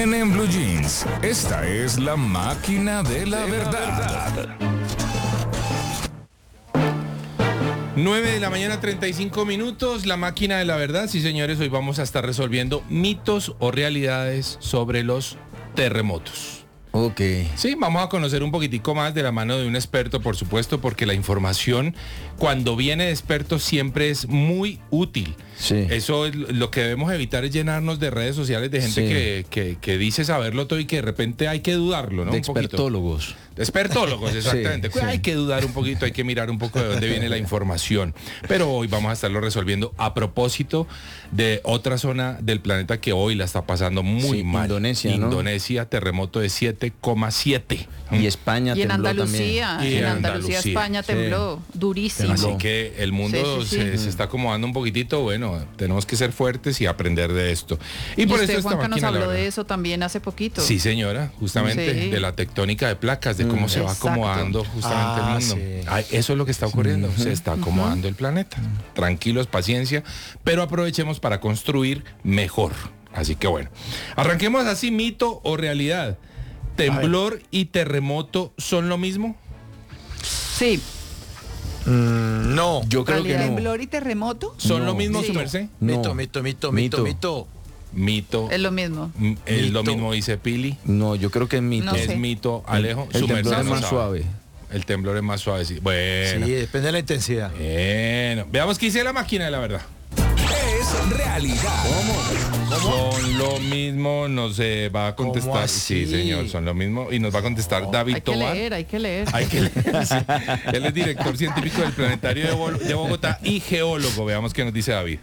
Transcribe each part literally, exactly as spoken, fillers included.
Bien en Blue Jeans, esta es la máquina de la verdad. nueve de la mañana, treinta y cinco minutos, la máquina de la verdad. Sí, señores, hoy vamos a estar resolviendo mitos o realidades sobre los terremotos. Ok. Sí, vamos a conocer un poquitico más de la mano de un experto, por supuesto, porque la información cuando viene de expertos siempre es muy útil. Sí. Eso es lo que debemos evitar, es llenarnos de redes sociales de gente Sí. que, que, que dice saberlo todo y que de repente hay que dudarlo, ¿no? De Un poquito. expertólogos. De expertólogos, exactamente. Sí, sí. Hay que dudar un poquito, hay que mirar un poco de dónde viene la información. Pero hoy vamos a estarlo resolviendo a propósito de otra zona del planeta que hoy la está pasando muy Sí, mal. Indonesia, ¿no? Indonesia, terremoto de siete coma siete. Y España Y en tembló Andalucía, también. Y en en Andalucía, Andalucía. España Sí. tembló durísimo. Así que el mundo Sí, sí, sí. Se, se está acomodando un poquitito. Bueno, tenemos que ser fuertes y aprender de esto. Y, Y por usted, eso esta Juanca, nos máquina, la habló verdad. de eso también hace poquito. Sí, señora, justamente Sí. de la tectónica de placas, de cómo Mm. se va Exacto. acomodando justamente Ah, el mundo. sí. Ay, eso es lo que está ocurriendo, se está acomodando el planeta. Tranquilos, paciencia, pero aprovechemos para construir mejor. Así que bueno, arranquemos así, mito o realidad. ¿Temblor y terremoto son lo mismo? Sí, Mm, no. Yo creo que no. ¿Temblor y terremoto? ¿Son No. lo mismo, Sí. su merced? No. Mito, mito, mito, Mito. mito, mito. Mito. es lo mismo. mm, Es lo Mito. mismo, dice Pili. No, yo creo que es mito. No Es sé. mito, Alejo. El Su temblor merced es no más sabe. suave. El temblor es más suave, sí. Bueno, Sí, depende de la intensidad. bueno. Veamos qué dice la máquina de la verdad. Es realidad. Son lo mismo, nos eh, va a contestar. ¿Cómo así? Sí, señor, son lo mismo. Y nos va a contestar David Hay que Tobar. leer, hay que leer. Hay que leer, sí. Él es director científico del Planetario de, Bol- de Bogotá y geólogo. Veamos qué nos dice David.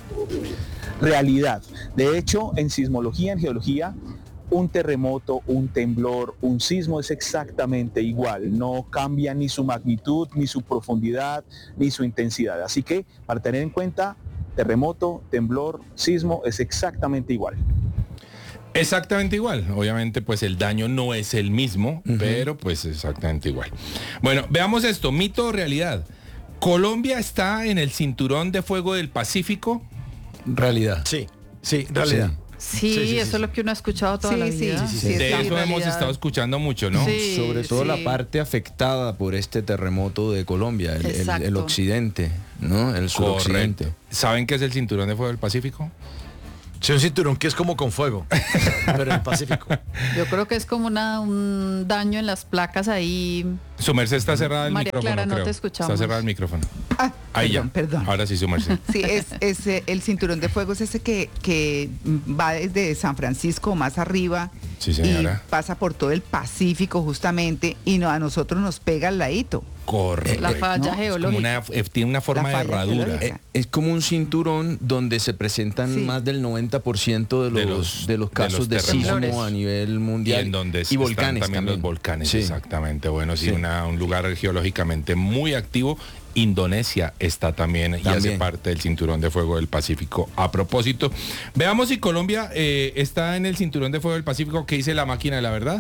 Realidad. De hecho, en sismología, en geología, un terremoto, un temblor, un sismo es exactamente igual. No cambia ni su magnitud, ni su profundidad, ni su intensidad. Así que, para tener en cuenta, terremoto, temblor, sismo es exactamente igual. Exactamente igual. Obviamente, pues el daño no es el mismo, Ujú. pero pues exactamente igual. Bueno, veamos esto, mito o realidad. ¿Colombia está en el cinturón de fuego del Pacífico? Realidad. Sí, sí, realidad. Sí, Sí, sí, sí, eso sí. es lo que uno ha escuchado toda Sí, la sí, vida. sí, sí, De está eso en hemos realidad. estado escuchando mucho, ¿no? Sí. Sobre todo sí. la parte afectada por este terremoto de Colombia, el, el- Exacto. el occidente, ¿no? El suroccidente. Correcto. ¿Saben qué es el cinturón de fuego del Pacífico? Sí, un cinturón que es como con fuego, pero en el Pacífico. Yo creo que es como una, un daño en las placas ahí. Su merced está cerrada el María micrófono, Clara, no creo. te escuchamos. Está cerrado el micrófono. Ah, Ahí perdón, ya. perdón. Ahora sí, su merced. Sí, es, es eh, el cinturón de fuego es ese que, que va desde San Francisco más arriba Sí, señora. y pasa por todo el Pacífico justamente y no, a nosotros nos pega al ladito. Correcto. La falla ¿no? Es como geológica. una, eh, tiene una forma La de falla herradura. geológica. Eh, Es como un cinturón donde se presentan Sí. más del noventa por ciento de los, De los- de los de casos los de, terremotos. sismo a nivel Y mundial. en donde y están volcanes también, también. los volcanes, Sí. exactamente. Bueno, sí, Sí. una- un lugar geológicamente muy activo. Indonesia está también, y hace También. parte del cinturón de fuego del Pacífico. A propósito, veamos si Colombia eh, está en el cinturón de fuego del Pacífico. ¿Qué dice la máquina de la verdad?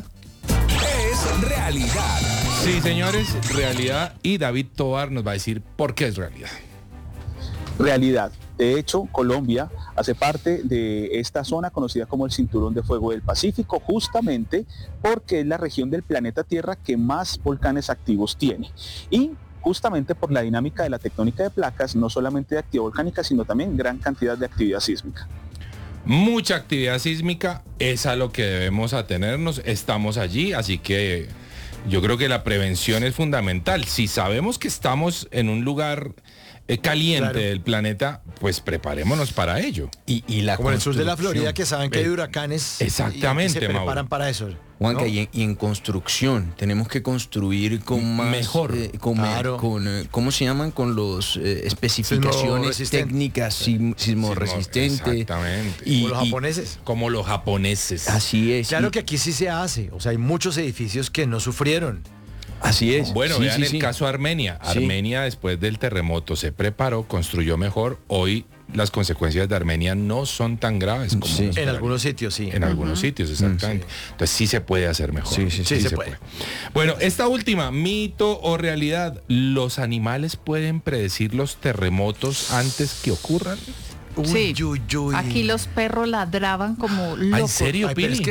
Es realidad. Sí, señores, realidad. Y David Tobar nos va a decir por qué es realidad. Realidad. De hecho, Colombia hace parte de esta zona conocida como el Cinturón de Fuego del Pacífico, justamente porque es la región del planeta Tierra que más volcanes activos tiene. Y justamente por la dinámica de la tectónica de placas, no solamente de actividad volcánica, sino también gran cantidad de actividad sísmica. Mucha actividad sísmica es a lo que debemos atenernos. Estamos allí, así que yo creo que la prevención es fundamental. Si sabemos que estamos en un lugar eh, caliente Claro. del planeta, pues preparémonos para ello. Y, y la Como en el sur de la construcción. Florida, que saben que hay huracanes. Exactamente, y se preparan Mauro. para eso. Juanca, ¿no? y, en, y en construcción tenemos que construir con más Mejor. eh, con, me- Claro. con, eh, ¿cómo se llaman? Con los eh, especificaciones Sismorresistente. técnicas, sim- sismorresistente. Exactamente. Y- Como los y- japoneses. Como los japoneses. Así es. Claro y- que aquí sí se hace. O sea, hay muchos edificios que no sufrieron. Así es. Bueno, Sí, vean sí, el sí. caso Armenia. Sí. Armenia, después del terremoto, se preparó, construyó mejor. Hoy las consecuencias de Armenia no son tan graves como Sí. uno En esperaría. algunos sitios, sí. En algunos sitios, exactamente. Entonces sí se puede hacer mejor. Sí, sí, sí, se puede. Bueno, esta última, mito o realidad, ¿los animales pueden predecir los terremotos antes que ocurran? Uy, Sí. uy, uy. Aquí los perros ladraban como locos. ¿En serio, Ay, pero Pili? es que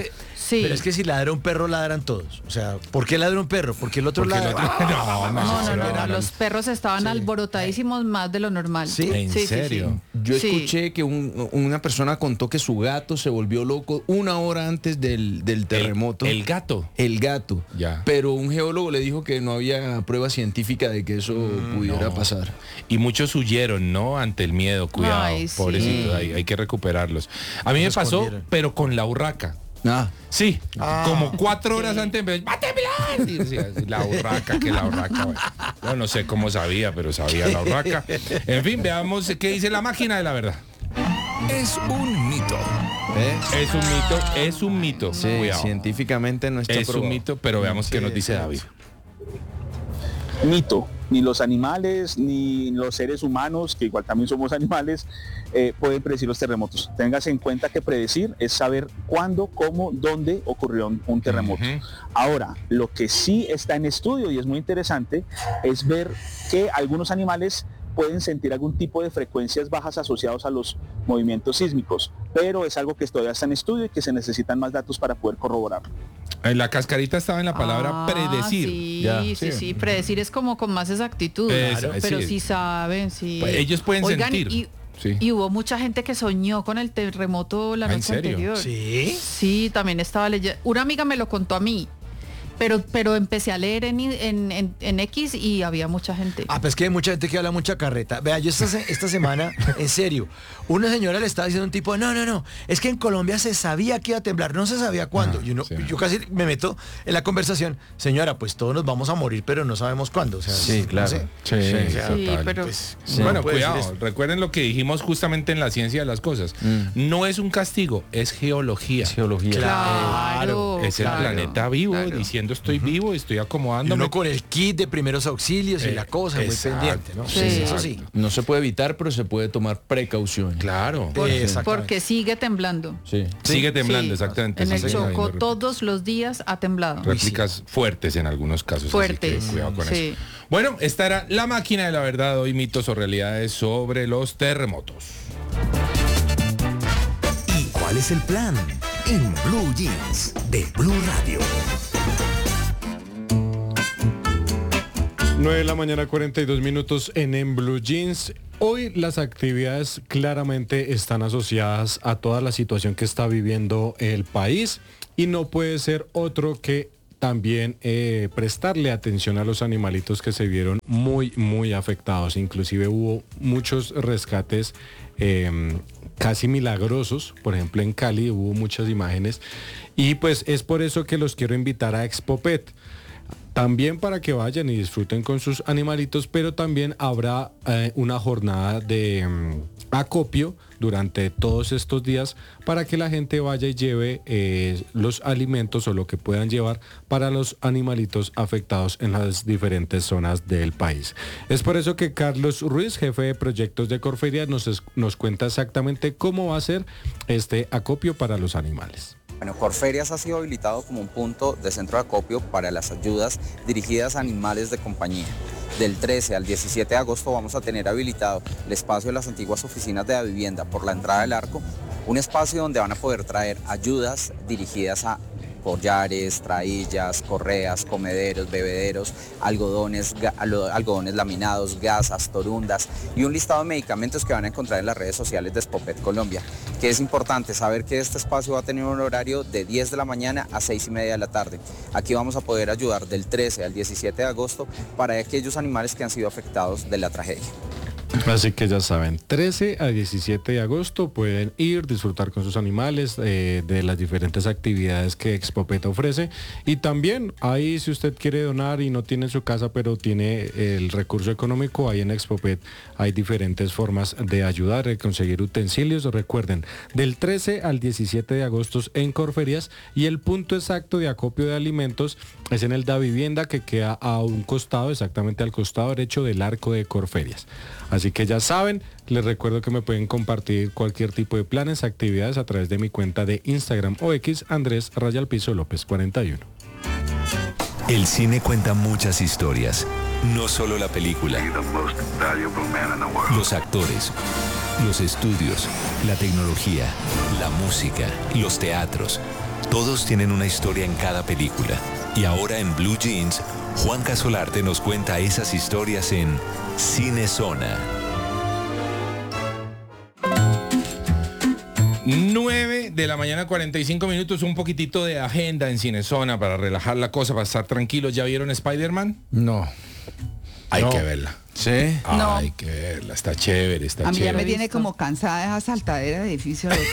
Sí. Pero es que si ladra un perro, ladran todos. O sea, ¿por qué ladra un perro? Porque el otro Porque el ladra. otro- no, no, No, no, no, no, no, los perros estaban Sí. alborotadísimos más de lo normal. ¿Sí? ¿En serio? Yo Sí. escuché que un- una persona contó que su gato se volvió loco una hora antes del, del terremoto. El, el gato. El gato. Ya. Pero un geólogo le dijo que no había prueba científica de que eso pudiera no. pasar. Y muchos huyeron, ¿no? Ante el miedo, cuidado, Ay, sí. pobrecitos, hay, hay que recuperarlos. A mí me Se pasó, escondieron. pero con la urraca. Ah, Sí, Ah. como cuatro horas antes empezó, ¡va a temblar! Y decía, la urraca, que la urraca. Bueno, yo no sé cómo sabía, pero sabía la urraca. En fin, veamos qué dice la máquina de la verdad. Es un mito. ¿eh? Es un mito, es un mito. Sí, Cuidado. científicamente no está Es un probado. mito, pero veamos qué nos dice David. Mito. Ni los animales, ni los seres humanos, que igual también somos animales, eh, pueden predecir los terremotos. Téngase en cuenta que predecir es saber cuándo, cómo, dónde ocurrió un, un terremoto. Ujú. Ahora, lo que sí está en estudio y es muy interesante es ver que algunos animales pueden sentir algún tipo de frecuencias bajas asociados a los movimientos sísmicos, pero es algo que todavía está en estudio y que se necesitan más datos para poder corroborarlo. En la cascarita estaba en la palabra Ah, predecir. Sí, Ya. sí, sí, Sí. Predecir es como con más exactitud. Eso, pero sí. sí saben, sí. Pues ellos pueden Oigan, sentir. Y, Sí. y hubo mucha gente que soñó con el terremoto la Ah, ¿en noche serio? anterior. ¿Sí? Sí, también estaba leyendo. Una amiga me lo contó a mí. Pero, pero empecé a leer en, en, en, en X y había mucha gente. Ah, pues que hay mucha gente que habla mucha carreta. Vea, yo esta, se- esta semana, en serio, una señora le estaba diciendo a un tipo, no, no, no, es que en Colombia se sabía que iba a temblar, no se sabía cuándo. Ah, y uno, sí. yo casi me meto en la conversación, señora, pues todos nos vamos a morir, pero no sabemos cuándo. O sea, Sí, no claro. sé. Sí, o sea, Sí, total. pero- pues, Sí. uno Bueno, puede decir cuidado, esto. recuerden lo que dijimos justamente en la ciencia de las cosas. Mm. No es un castigo, es geología. Es geología. Claro, Es el claro, planeta vivo, claro. diciendo estoy vivo, estoy Y acomodándome. uno con el kit de primeros auxilios y Eh, la cosa, muy exacto. pendiente, ¿no? Sí. Eso sí. No se puede evitar, pero se puede tomar precauciones. Claro. Por- Eh, exactamente. porque sigue temblando. Sí. Sigue temblando, Sí. exactamente. En sí, el señor. Chocó Rep- todos los días ha temblado. Réplicas fuertes en algunos casos. así Fuertes, que cuidado con sí. eso. Bueno, esta era la máquina de la verdad. Hoy mitos o realidades sobre los terremotos. ¿Y cuál es el plan? En Blue Jeans de Blue Radio. nueve de la mañana, cuarenta y dos minutos en En Blue Jeans. Hoy las actividades claramente están asociadas a toda la situación que está viviendo el país y no puede ser otro que también eh, prestarle atención a los animalitos que se vieron muy, muy afectados. Inclusive hubo muchos rescates eh, casi milagrosos. Por ejemplo, en Cali hubo muchas imágenes y pues es por eso que los quiero invitar a Expopet. También para que vayan y disfruten con sus animalitos, pero también habrá eh, una jornada de mm, acopio durante todos estos días para que la gente vaya y lleve eh, los alimentos o lo que puedan llevar para los animalitos afectados en las diferentes zonas del país. Es por eso que Carlos Ruiz, jefe de proyectos de Corferia, nos, es- nos cuenta exactamente cómo va a ser este acopio para los animales. Bueno, Corferias ha sido habilitado como un punto de centro de acopio para las ayudas dirigidas a animales de compañía. Del trece al diecisiete de agosto vamos a tener habilitado el espacio de las antiguas oficinas de la vivienda por la entrada del arco, un espacio donde van a poder traer ayudas dirigidas a collares, traillas, correas, comederos, bebederos, algodones, ga- alo- algodones laminados, gasas, torundas y un listado de medicamentos que van a encontrar en las redes sociales de Expopet Colombia. Que es importante saber que este espacio va a tener un horario de diez de la mañana a seis y media de la tarde. Aquí vamos a poder ayudar del trece al diecisiete de agosto para aquellos animales que han sido afectados de la tragedia. Así que ya saben, trece a diecisiete de agosto pueden ir, disfrutar con sus animales eh, de las diferentes actividades que Expopet ofrece. Y también ahí si usted quiere donar y no tiene en su casa pero tiene el recurso económico, ahí en Expopet hay diferentes formas de ayudar, de conseguir utensilios. Recuerden, del trece al diecisiete de agosto en Corferias y el punto exacto de acopio de alimentos es en el Da Vivienda que queda a un costado, exactamente al costado derecho del arco de Corferias. Así que ya saben, les recuerdo que me pueden compartir cualquier tipo de planes, actividades a través de mi cuenta de Instagram o X, Andrés Rayal Piso López cuarenta y uno. El cine cuenta muchas historias, no solo la película. Los actores, los estudios, la tecnología, la música, los teatros. Todos tienen una historia en cada película. Y ahora en Blue Jeans, Juanca Solarte nos cuenta esas historias en Cinezona. nueve de la mañana, cuarenta y cinco minutos, un poquitito de agenda en Cinezona para relajar la cosa, para estar tranquilos. ¿Ya vieron Spider-Man? No. Hay No. que verla. ¿Sí? No. Hay que verla, está chévere, está A mí ya chévere. me tiene como cansada de esa saltadera de edificio. al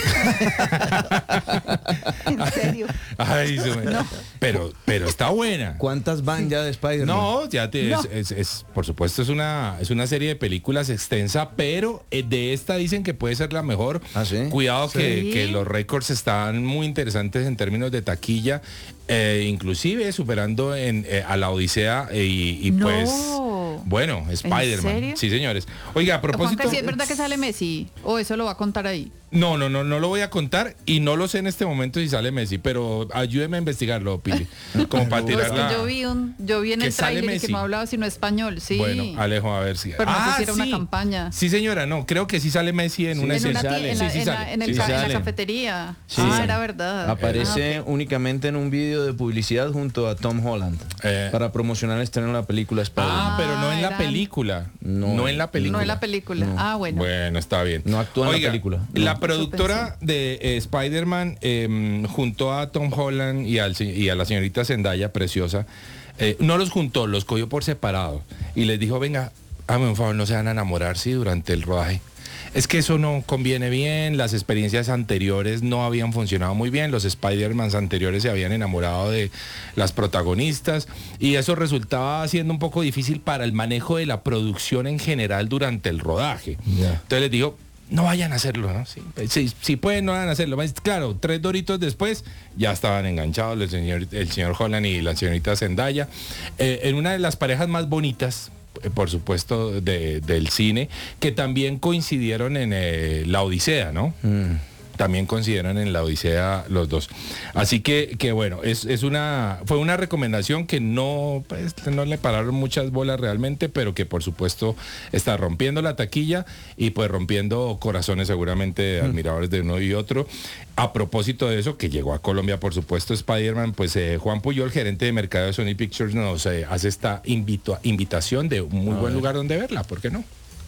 otro. En serio. Ay, se me- pero, pero está buena. ¿Cuántas van ya de Spider-Man? No, ya te, No. Es, es- es- por supuesto es una, es una serie de películas extensa, pero eh, de esta dicen que puede ser la mejor. ¿Ah, sí? Cuidado que, Sí. que los récords están muy interesantes en términos de taquilla, eh, inclusive superando en, eh, a la Odisea eh, y, y No. pues bueno, Spider-Man. serio? Sí, señores. Oiga, a propósito. Juanca, ¿sí es verdad que sale Messi? ¿O eso lo va a contar ahí? No, no, no, no lo voy a contar y no lo sé en este momento si sale Messi, pero ayúdeme a investigarlo, Pili. Como para No, es tirarla. que yo vi un, yo vi en Que el sale tráiler y Messi. que no hablaba sino español, sí. Bueno, Alejo, a ver si. Pero no sé si era una campaña. Sí, señora, no, creo que sí sale Messi en Sí, una en, escena. una ti- sale. en, la, Sí, sí en la- sale. en el Sí ca- en la sale. cafetería. Sí. ah, Sí. era verdad. Aparece Ah, ok. únicamente en un vídeo de publicidad junto a Tom Holland Eh. para promocionar el estreno de la película Spider-Man. Ah, pero no en la eran- película. No. No, en la película. No en la película. No. Ah, bueno. Bueno, está bien. No actúa en la Oiga, película. La No. productora de eh, Spider-Man eh, juntó a Tom Holland y, al, se- y a la señorita Zendaya, preciosa. eh, no los juntó, los cogió por separado. Y les dijo, venga, háganme un favor, no se van a enamorar, sí, durante el rodaje. Es que eso no conviene bien, las experiencias anteriores no habían funcionado muy bien, los Spider-Mans anteriores se habían enamorado de las protagonistas y eso resultaba siendo un poco difícil para el manejo de la producción en general durante el rodaje. Ya. Entonces les dijo, no vayan a hacerlo, ¿no? Si, si, si pueden, no vayan a hacerlo. Más, claro, tres doritos después ya estaban enganchados el señor, el señor Holland y la señorita Zendaya. Eh, en una de las parejas más bonitas, eh, por supuesto, de- del cine, que también coincidieron en eh, La Odisea, ¿no? También coincidieron en La Odisea los dos. Así que, que bueno, es, es una, fue una recomendación que no, pues, no le pararon muchas bolas realmente, pero que por supuesto está rompiendo la taquilla y pues rompiendo corazones seguramente de admiradores de uno y otro. A propósito de eso, que llegó a Colombia, por supuesto, Spider-Man, pues eh, Juan Puyol, gerente de mercado de Sony Pictures, nos eh, hace esta invito- invitación de un muy buen lugar donde verla, ¿por qué no?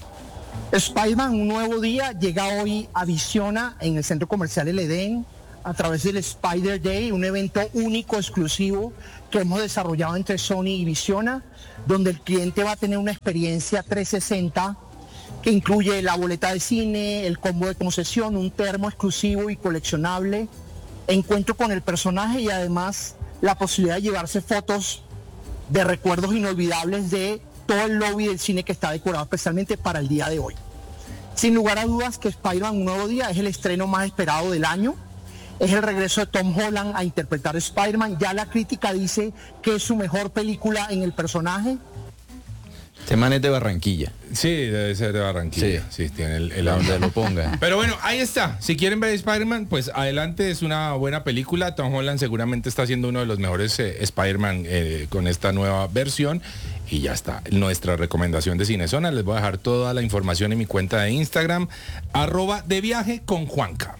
Spider-Man, un nuevo día, llega hoy a Visiona en el Centro Comercial El Edén a través del Spider Day, un evento único, exclusivo que hemos desarrollado entre Sony y Visiona, donde el cliente va a tener una experiencia trescientos sesenta que incluye la boleta de cine, el combo de concesión, un termo exclusivo y coleccionable, encuentro con el personaje y además la posibilidad de llevarse fotos de recuerdos inolvidables de todo el lobby del cine que está decorado especialmente para el día de hoy. Sin lugar a dudas que Spider-Man Un Nuevo Día es el estreno más esperado del año, es el regreso de Tom Holland a interpretar a Spider-Man, ya la crítica dice que es su mejor película en el personaje. Este man es de Barranquilla. Sí, debe ser de Barranquilla. Sí, tiene el, el La donde lo pongan. Pero bueno, ahí está. Si quieren ver Spider-Man, pues adelante, es una buena película. Tom Holland seguramente está siendo uno de los mejores eh, Spider-Man eh, con esta nueva versión. Y ya está, nuestra recomendación de Cinezona. Les voy a dejar toda la información en mi cuenta de Instagram, arroba de viaje con Juanca.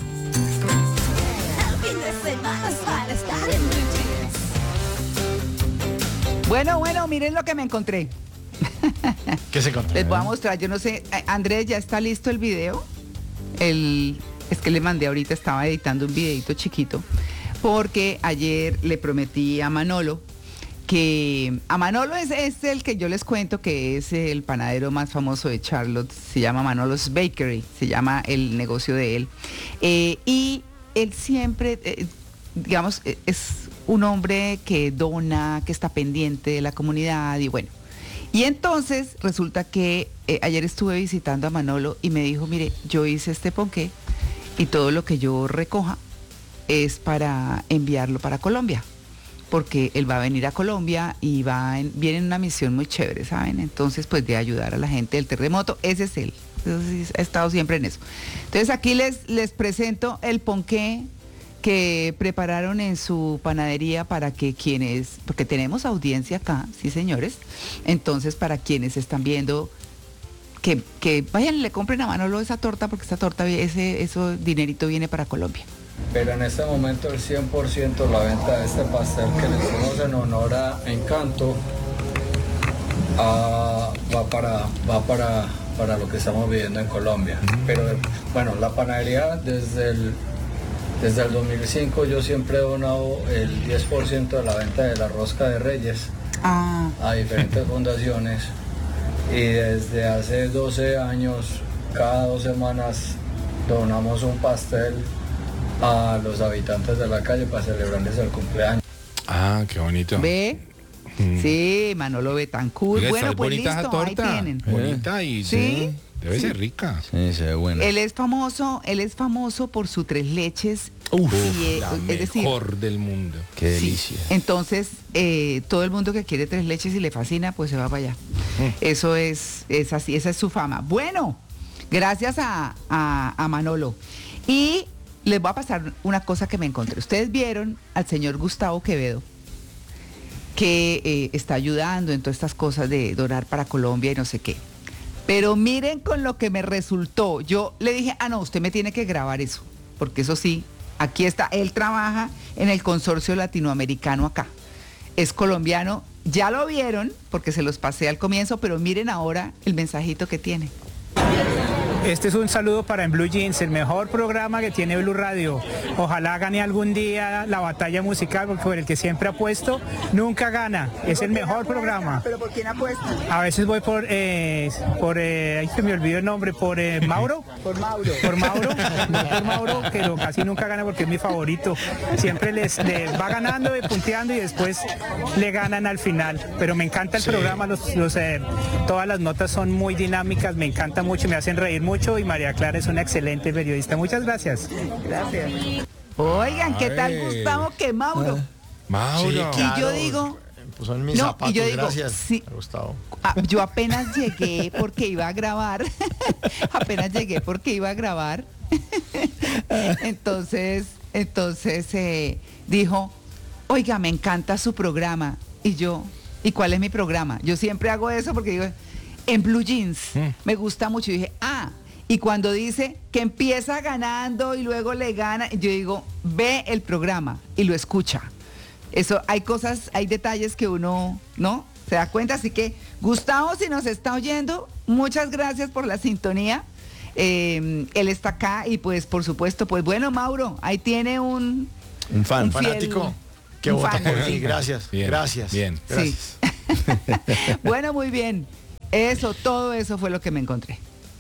Bueno, bueno, miren lo que me encontré. ¿Qué se encontró? Les voy a mostrar, yo no sé, eh, Andrés, ¿ya está listo el video? El, es que le mandé ahorita, estaba editando un videito chiquito, porque ayer le prometí a Manolo que a Manolo es, es el que yo les cuento que es el panadero más famoso de Charlotte, se llama Manolo's Bakery, se llama el negocio de él. Eh, y él siempre, eh, digamos, eh, es un hombre que dona, que está pendiente de la comunidad y bueno. Y entonces resulta que eh, ayer estuve visitando a Manolo y me dijo, mire, yo hice este ponqué y todo lo que yo recoja es para enviarlo para Colombia, porque él va a venir a Colombia y va en, viene en una misión muy chévere, ¿saben? Entonces, pues de ayudar a la gente del terremoto, ese es él. Entonces, ha estado siempre en eso. Entonces, aquí les, les presento el ponqué que prepararon en su panadería para que quienes, porque tenemos audiencia acá, sí señores, entonces para quienes están viendo, que, que vayan y le compren a Manolo esa torta, porque esa torta, ese eso dinerito viene para Colombia. pero en este momento el cien por ciento de la venta de este pastel que le hicimos en honor a Encanto ah, va para va para, para lo que estamos viviendo en Colombia. Pero bueno, la panadería desde el, desde el dos mil cinco yo siempre he donado el diez por ciento de la venta de la rosca de Reyes Ah, a diferentes fundaciones y desde hace doce años, cada dos semanas donamos un pastel a los habitantes de la calle para celebrarles el cumpleaños. Ah, qué bonito. ¿ve? Mm. Sí, Manolo Betancourt. Oiga, Bueno, está pues bonita esa listo, ahí torta. tienen. Bonita y Sí. debe Sí. ser rica. Sí, se ve buena. Él es famoso, él es famoso por sus tres leches. Uf, y, eh, la es decir, mejor del mundo. Qué sí. delicia. Entonces, eh, todo el mundo que quiere tres leches y le fascina, pues se va para allá. Eso es, es así, esa es su fama. Bueno, gracias a, a, a Manolo. Y les voy a pasar una cosa que me encontré. Ustedes vieron al señor Gustavo Quevedo, que eh, está ayudando en todas estas cosas de donar para Colombia y no sé qué. Pero miren con lo que me resultó. Yo le dije, ah, no, usted me tiene que grabar eso, porque eso sí, aquí está, él trabaja en el consorcio latinoamericano acá. Es colombiano, ya lo vieron, porque se los pasé al comienzo, pero miren ahora el mensajito que tiene. Este es un saludo para En Blue Jeans, el mejor programa que tiene Blue Radio. Ojalá gane algún día la batalla musical, porque por el que siempre apuesto, nunca gana. Es el mejor programa. ¿Pero por quién apuesta? A veces voy por, eh, por eh, ay, se me olvidó el nombre, por eh, Mauro. Por Mauro. Por Mauro, voy por Mauro, pero casi nunca gana porque es mi favorito. Siempre les, les va ganando, punteando y después le ganan al final. Pero me encanta el Sí. programa, los, los, eh, todas las notas son muy dinámicas, me encanta mucho, me hacen reír mucho y María Clara es una excelente periodista. Muchas gracias. Gracias. Oigan, ¿qué tal Ay. Gustavo que Mauro? Mauro. Sí, Y claro. yo digo, Pues son mis No, y zapatos, yo digo, gracias, sí. Gustavo. ah, yo apenas llegué porque iba a grabar, apenas llegué porque iba a grabar. Entonces, entonces eh, dijo, oiga, me encanta su programa. Y yo, ¿y cuál es mi programa? Yo siempre hago eso porque digo, en Blue Jeans, me gusta mucho. Y dije, ah, y cuando dice que empieza ganando y luego le gana, yo digo, ve el programa y lo escucha. Eso, hay cosas, hay detalles que uno, ¿no? Se da cuenta. Así que, Gustavo, si nos está oyendo, muchas gracias por la sintonía. Eh, él está acá y pues, por supuesto, pues bueno, Mauro, ahí tiene un... Un fan. un fiel- Fanático que un vota fan. por ti. Gracias. Bien, Gracias. bien. Gracias. Bueno, muy bien. Eso, todo eso fue lo que me encontré.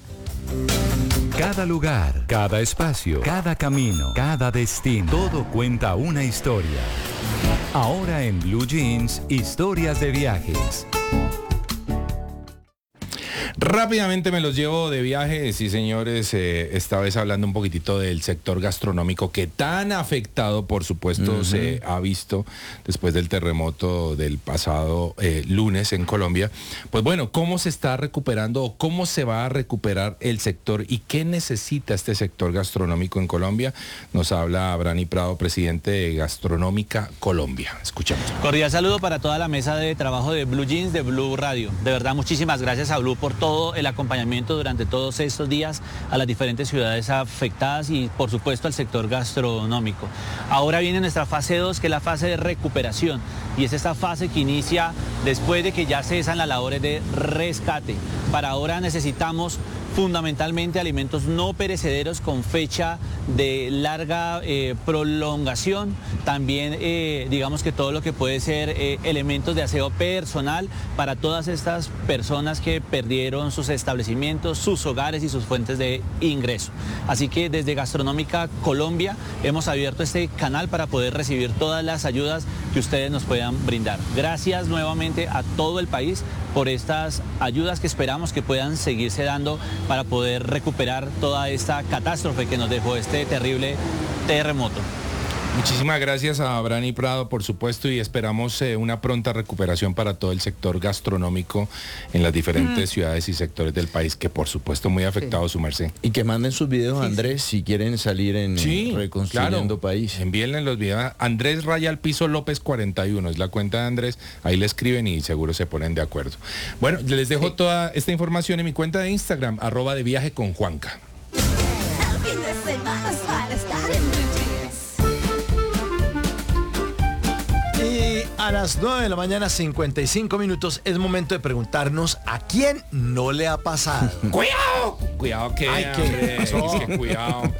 Cada lugar, cada espacio, cada camino, cada destino, todo cuenta una historia. Ahora en Blue Jeans, historias de viajes. Rápidamente me los llevo de viaje, sí señores, eh, esta vez hablando un poquitito del sector gastronómico que tan afectado, por supuesto, Ujú. se ha visto después del terremoto del pasado eh, lunes en Colombia. Pues bueno, ¿cómo se está recuperando o cómo se va a recuperar el sector y qué necesita este sector gastronómico en Colombia? Nos habla Brani Prado, presidente de Gastronómica Colombia. Escuchamos. Cordial saludo para toda la mesa de trabajo de Blue Jeans, de Blue Radio. De verdad, muchísimas gracias a Blue por todo el acompañamiento durante todos estos días a las diferentes ciudades afectadas y, por supuesto, al sector gastronómico. Ahora viene nuestra fase dos, que es la fase de recuperación, y es esta fase que inicia después de que ya cesan las labores de rescate. Para ahora necesitamos fundamentalmente alimentos no perecederos con fecha de larga eh, prolongación, también eh, digamos que todo lo que puede ser eh, elementos de aseo personal para todas estas personas que perdieron sus establecimientos, sus hogares y sus fuentes de ingreso. Así que desde Gastronómica Colombia hemos abierto este canal para poder recibir todas las ayudas que ustedes nos puedan brindar. Gracias nuevamente a todo el país por estas ayudas que esperamos que puedan seguirse dando para poder recuperar toda esta catástrofe que nos dejó este terrible terremoto. Muchísimas gracias a Brani Prado, por supuesto, y esperamos eh, una pronta recuperación para todo el sector gastronómico en las diferentes Mm. ciudades y sectores del país, que por supuesto muy afectado, su merced. Y que manden sus videos a Andrés si quieren salir en Sí, eh, Reconstruyendo claro. País. Envíenle los videos. Andrés Raya al Piso López cuarenta y uno, es la cuenta de Andrés, ahí le escriben y seguro se ponen de acuerdo. Bueno, les dejo toda esta información en mi cuenta de Instagram, arroba de viaje con Juanca. El fin de semana es para estar en Blue Jeans. A las nueve de la mañana, cincuenta y cinco minutos, es momento de preguntarnos a quién no le ha pasado. ¡Cuidado! Cuidado que, Ay, ¿qué hombre, pasó? es que cuidado.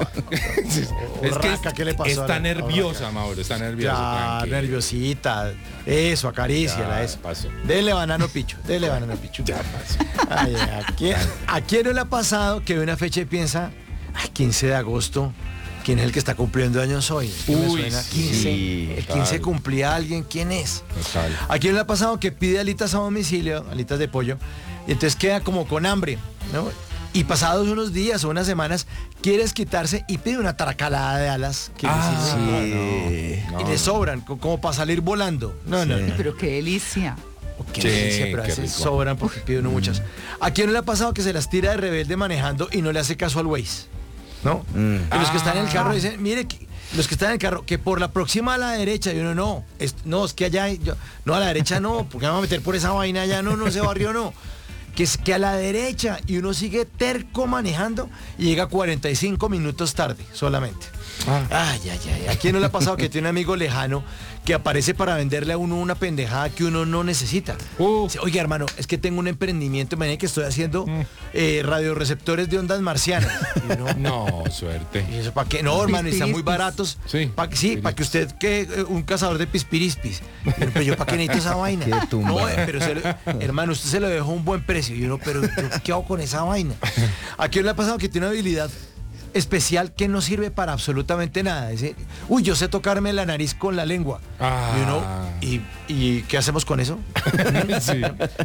es que Urraca, ¿qué le pasó está a la- nerviosa, Mauro, está nerviosa. Ya, tranquilo. nerviosita. Eso, acaríciala, Ya, eso. pasó. Dele banano picho, dele banano picho. Ya pasó. Ay, ¿a, quién, ¿A quién no le ha pasado que ve una fecha y piensa, ay, quince de agosto, ¿quién es el que está cumpliendo años hoy? Es que me Uy, suena sí, quince. El total. quince cumplía alguien, ¿quién es? Total. ¿A quién le ha pasado que pide alitas a domicilio, alitas de pollo, y entonces queda como con hambre, ¿no? Y pasados unos días o unas semanas, quieres quitarse y pide una taracalada de alas que le Ah, sirven. sí. No, y le sobran, co- como para salir volando. No, no, Sí. no. Pero qué delicia. Qué Sí, delicia, pero a qué veces rico. sobran porque pide uno muchas. ¿A quién no le ha pasado que se las tira de rebelde manejando y no le hace caso al Waze? ¿No? Mm. Y los que están en el carro Ah. dicen, mire, que- los que están en el carro, que por la próxima a la derecha, y uno no, es, no, es que allá, hay- yo- no, a la derecha no, porque vamos a meter por esa vaina allá, no, no, ese barrio no. Que es que a la derecha, y uno sigue terco manejando y llega cuarenta y cinco minutos tarde solamente. Ay, ay, ay. ¿A quién no le ha pasado que tiene un amigo lejano que aparece para venderle a uno una pendejada que uno no necesita? Dice, oye, hermano, es que tengo un emprendimiento, me que estoy haciendo eh, radioreceptores de ondas marcianas. Y uno, No, suerte. ¿y eso para qué? No, hermano, y están muy baratos. Sí. Pa- sí, para que usted, que eh, un cazador de pispirispis. Pero, pero yo, ¿para qué necesito esa vaina? Qué tumba. No, eh, pero se lo- hermano, usted se lo dejó a un buen precio. Y uno, pero ¿yo ¿qué hago con esa vaina? ¿A quién le ha pasado que tiene una habilidad especial que no sirve para absolutamente nada? Dice, uy, yo sé tocarme la nariz con la lengua. Ah. Y uno, ¿y, ¿y qué hacemos con eso? Sí.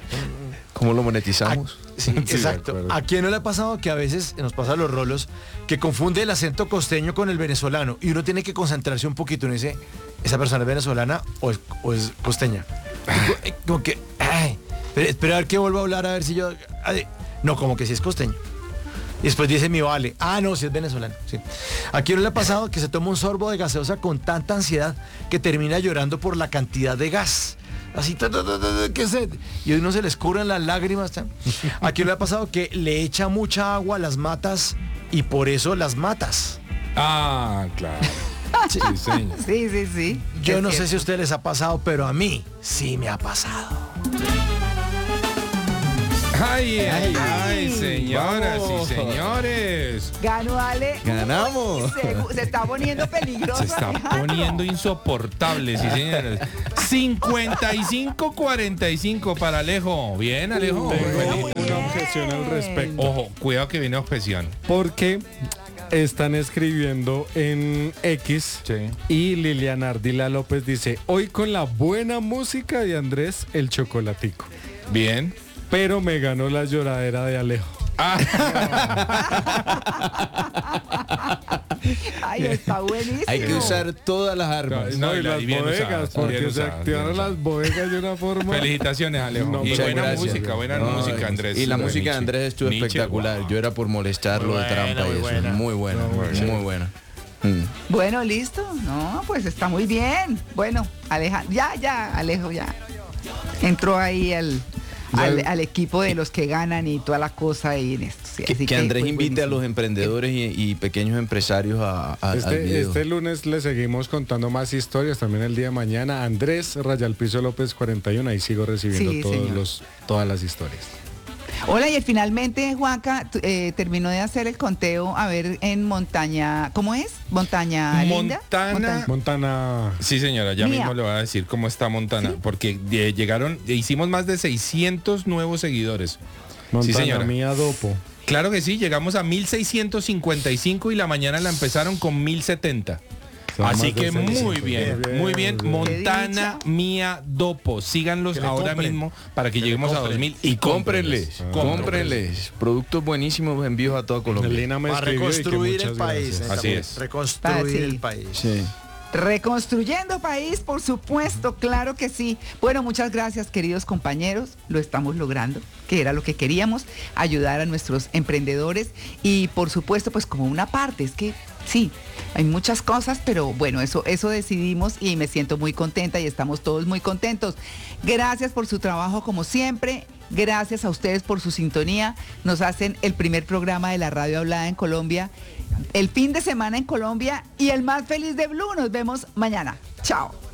¿Cómo lo monetizamos? Sí, de exacto. acuerdo. ¿A quién no le ha pasado que a veces nos pasa los rolos que confunde el acento costeño con el venezolano y uno tiene que concentrarse un poquito y uno dice, ¿esa persona es venezolana o es, o es costeña? Y co- eh, como que, ay, pero, espera a ver que vuelva a hablar a ver si yo... ay, no, como que sí es costeño. Y después dice mi vale, ah, no, si es venezolano. Sí. ¿A quién no le ha pasado que se toma un sorbo de gaseosa con tanta ansiedad que termina llorando por la cantidad de gas? Así, ta, ta, ta, ta, ¿qué sed? Y a uno se le escurren las lágrimas. ta. ¿A quién le ha pasado que le echa mucha agua a las matas y por eso las matas? Ah, claro. Sí. Sí, señor. Sí, sí, sí. Yo Es no sé cierto. si a ustedes les ha pasado, pero a mí sí me ha pasado. Ay, ay, ay, señoras Vamos. y señores. Ganó Ale. Ganamos. Uy, se, se está poniendo peligroso. Se está Alejandro. poniendo insoportable, sí, señores. cincuenta y cinco cuarenta y cinco para Alejo. Bien, Alejo. Tengo una objeción al respecto. Ojo, cuidado que viene objeción. Porque están escribiendo en X Sí. y Liliana Ardila López dice, hoy con la buena música de Andrés el chocolatico. Bien. Pero me ganó la lloradera de Alejo. Ay, está buenísimo. Hay que usar todas las armas. No, No, y y la- las y bien bodegas, usadas, porque bien se usadas, activaron bien las usadas. bodegas de una forma. Felicitaciones, Alejo. No, y muchas buena gracias. música, buena No, música, Andrés. Y la Súper música de Nietzsche. Andrés estuvo Nietzsche, espectacular. wow. Yo era por molestarlo Muy de trampa buena, y muy eso. buena. Muy buena, muy buena. Mm. Bueno, listo. No, pues está muy bien. Bueno, Alejandro, ya, ya, Alejo, ya. Entró ahí al, al, al equipo de los que ganan y toda la cosa ahí en esto. Sí, Que, así que Andrés pues, invite a buenísimo. los emprendedores y, y pequeños empresarios a, a- al Este, video. este lunes le seguimos contando más historias también el día de mañana. Andrés Rayalpizo López cuarenta y uno, ahí sigo recibiendo Sí, todos señor. los, todas las historias. Hola, y finalmente, Juanca, tu- eh, terminó de hacer el conteo, a ver, en Montaña, ¿cómo es? Montaña Linda. Montana. Montana. Sí, señora, ya Mía. mismo le voy a decir cómo está Montana, porque eh, llegaron, hicimos más de seiscientos nuevos seguidores. Montana sí, señora. Mía Dopo. Claro que sí, llegamos a mil seiscientos cincuenta y cinco y la mañana la empezaron con mil setenta. Son Así más de que muy seiscientos. bien, Bien, muy bien. bien. Montana Mía Dopo. Síganlos Que le ahora compren. mismo para que, Que le lleguemos a compren. dos mil Y cómprenles, cómprenles. Productos buenísimos, envíos a toda Colombia. Lina me Para escribió y que reconstruir el muchas país. gracias. Así neta, es. Reconstruir Ah, sí. el país. Sí. Reconstruyendo país, por supuesto, claro que sí. Bueno, muchas gracias, queridos compañeros. Lo estamos logrando, que era lo que queríamos, ayudar a nuestros emprendedores y, por supuesto, pues como una parte, es que sí, hay muchas cosas, pero bueno, eso, eso decidimos y me siento muy contenta y estamos todos muy contentos. Gracias por su trabajo como siempre. Gracias a ustedes por su sintonía. Nos hacen el primer programa de la radio hablada en Colombia, el fin de semana en Colombia y el más feliz de Blue. Nos vemos mañana. Chao.